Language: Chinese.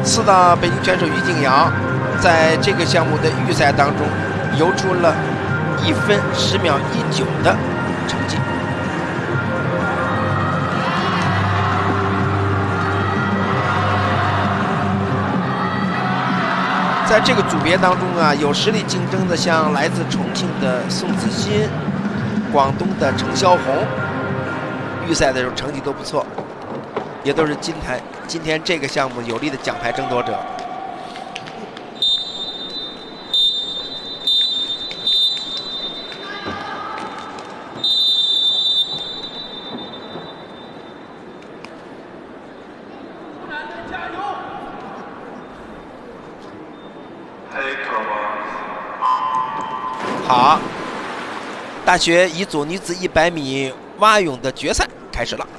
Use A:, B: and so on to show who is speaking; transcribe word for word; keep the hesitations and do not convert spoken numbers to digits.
A: 次的北京选手于景阳，在这个项目的预赛当中游出了一分十秒一九的成绩。在这个组别当中啊，有实力竞争的，像来自重庆的宋子欣、广东的程潇红，预赛的时候成绩都不错，也都是今天今天这个项目有力的奖牌争夺者。好，大学乙组女子一百米蛙泳的决赛开始了。